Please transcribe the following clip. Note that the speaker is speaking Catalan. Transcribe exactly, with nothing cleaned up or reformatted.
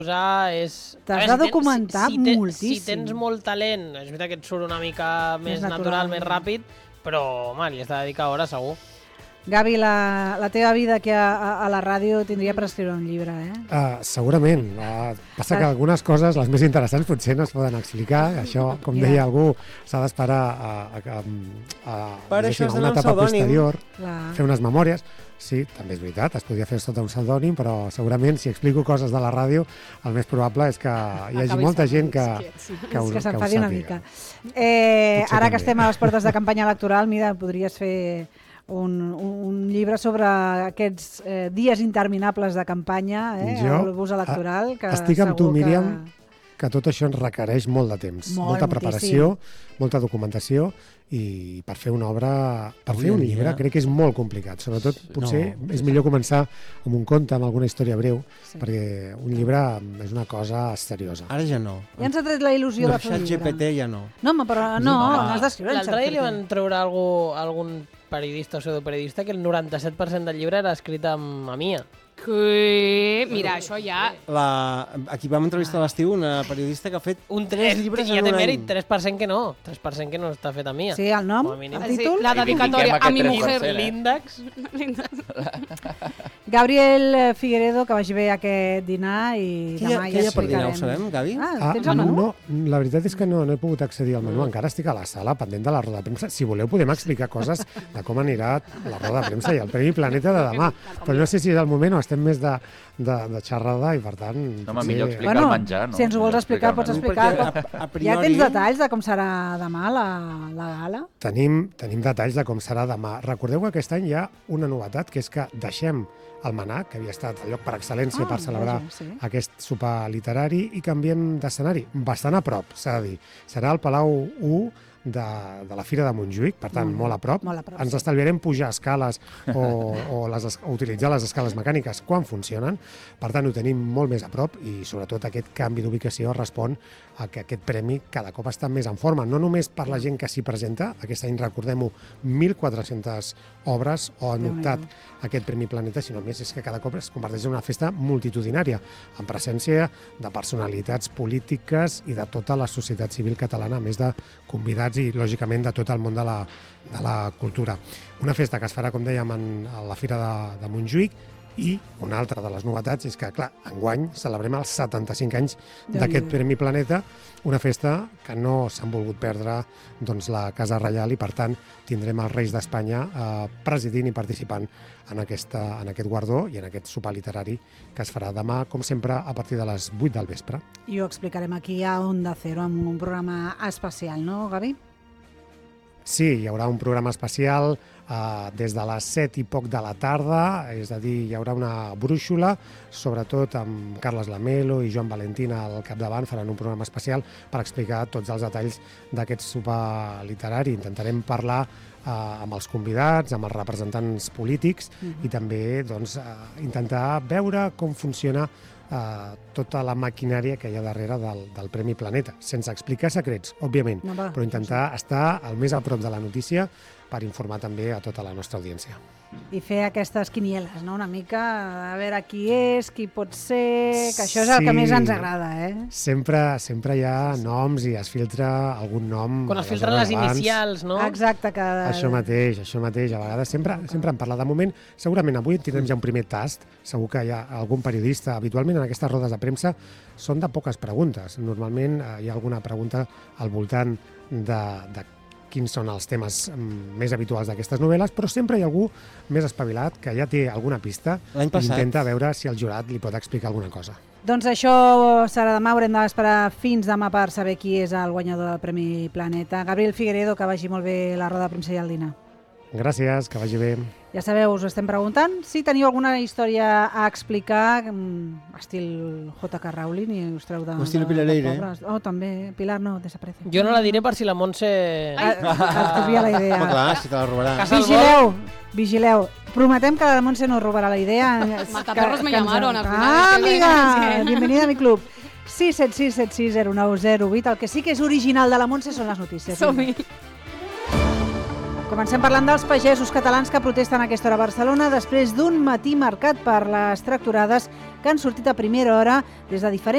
és... T'has de documentar si ten, moltíssim. Si tens molt talent, és veritat que et surt una mica més, més natural, natural, més ràpid, però, home, li has de dedicar hores, segur. Gavi, la, la teva vida aquí a, a, a la ràdio tindria per escriure un llibre, eh? Uh, segurament. Uh, passa que algunes coses, les més interessants, potser no es poden explicar. Això, com yeah. deia algú, s'ha d'esperar a, a, a, a, per això a una etapa posterior, Clar. fer unes memòries. Sí, també és veritat, es podria fer sota un pseudònim, però segurament si explico coses de la ràdio, el més probable és que hi hagi molta gent que, que, ho, que s'enfadi una mica. Eh, ara que estem a les portes de campanya electoral, mira, podries fer un, un llibre sobre aquests eh, dies interminables de campanya, eh, jo, el bus electoral. Que estic amb tu, Míriam, que... que tot això ens requereix molt de temps, molt, molta preparació, moltíssim. molta documentació, i per fer una obra, per Avui fer un llibre, dia... crec que és molt complicat. Sobretot, potser no. és millor començar amb un conte, amb alguna història breu, sí. perquè un llibre és una cosa seriosa. Ara ja no. Ja ens ha tret la il·lusió no, de fer un llibre. G P T ja no. No, home, però no, no has d'escriure. L'altre dia li van treure algú, algun periodista o pseudoperiodista que el noranta-set per cent del llibre era escrit amb a Mia. Que... Mira, això ja... La... Aquí vam entrevistar a l'estiu una periodista que ha fet un tres llibres en un any. Ja té mèrit, tres per cent que no. tres per cent que no està fet a Mia. Sí, el nom, el títol. Sí, la dedicatòria a mi mujer. L'índex. Gabriel Figueredo, que vagi bé aquest dinar i que demà ja, ja explicarem. Què hi ha per dinar, ho sabem, Gavi? Ah, ah, tens el menú? No, la veritat és que no, no he pogut accedir al menú. Encara estic a la sala, pendent de la roda de premsa. Si voleu, podem explicar coses de com anirà la roda de premsa i el Premi Planeta de demà. Però no sé si és el moment o estem més de... De, de xerrada i per tant... No, home, millor explicar bueno, el menjar, no? Si ens ho vols explicar, pots explicar. A, a priori... Ja tens detalls de com serà demà la, la gala? Tenim, tenim detalls de com serà demà. Recordeu que aquest any hi ha una novetat, que és que deixem el Manac, que havia estat el lloc per excel·lència ah, per celebrar vaja, sí. aquest sopar literari, i canviem d'escenari. Bastant a prop, s'ha de dir. Serà al Palau u de, de la Fira de Montjuïc, per tant, mm, molt a prop. Molt a prop Ens sí. estalviarem pujar escales o, o, les, o utilitzar les escales mecàniques quan funcionen. Per tant, ho tenim molt més a prop i, sobretot, aquest canvi d'ubicació respon a que aquest premi cada cop està més en forma. No només per la gent que s'hi presenta, aquest any, recordem-ho, mil quatre-centes obres o han optat aquest Premi Planeta, sinó més és que cada cop es converteix en una festa multitudinària, amb presència de personalitats polítiques i de tota la societat civil catalana, a més de convidats i, lògicament, de tot el món de la, de la cultura. Una festa que es farà, com dèiem, en, a la Fira de, de Montjuïc, i una altra de les novetats és que, clar, enguany celebrem els setanta-cinc anys d'aquest Premi Planeta, una festa que no s'han volgut perdre doncs, la Casa Reial, i per tant tindrem els Reis d'Espanya eh, presidint i participant en, aquesta, en aquest guardó i en aquest sopar literari que es farà demà, com sempre, a partir de les vuit del vespre. I ho explicarem aquí a Onda Cero amb un programa especial, no, Gavi? Sí, hi haurà un programa especial uh, des de les set i poc de la tarda, és a dir, hi haurà una brúixola, sobretot amb Carles Lamelo i Joan Valentín al capdavant, faran un programa especial per explicar tots els detalls d'aquest sopar literari. Intentarem parlar uh, amb els convidats, amb els representants polítics uh-huh. i també doncs, uh, intentar veure com funciona Uh, tota la maquinària que hi ha darrere del, del Premi Planeta, sense explicar secrets, òbviament, no, va, però intentar sí. estar al més a prop de la notícia per informar també a tota la nostra audiència. I fer aquestes quinieles, no? Una mica, a veure qui és, qui pot ser, que això és el sí. que més ens agrada, eh? Sempre, sempre hi ha noms i es filtra algun nom. Quan es filtren les inicials, no? Exacte. Que... Això mateix, això mateix. A vegades sempre, sempre en parla. De moment, segurament avui tindrem ja un primer tast. Segur que hi ha algun periodista. Habitualment en aquestes rodes de premsa són de poques preguntes. Normalment hi ha alguna pregunta al voltant de, de quins són els temes més habituals d'aquestes novel·les, però sempre hi ha algú més espavilat que ja té alguna pista i intenta veure si el jurat li pot explicar alguna cosa. Doncs això serà demà, haurem d'esperar fins demà per saber qui és el guanyador del Premi Planeta. Gabriel Figueredo, que vagi molt bé la roda de premsa i el dinar. Gràcies, que vagi bé. Ja sabeu, us estem preguntant si teniu alguna història a explicar, estil J K Rowling, i us treu de... O estil Pilar Leire. Oh, també. Pilar no, desaparece. Jo no la diré per si la Montse... Et copia la idea. Home, clar, si te la robarà. Vigileu, vigileu. Prometem que la Montse no robarà la idea. Mataperros me llamaron al final. Ah, amiga! Bienvenida a mi club. sis set sis set sis zero nou zero vuit. El que sí que és original de la Montse són les notícies. Som-hi. Comencem parlant dels pagesos catalans que protesten a aquesta hora a Barcelona després d'un matí marcat per les tractorades que han sortit a primera hora des de diferents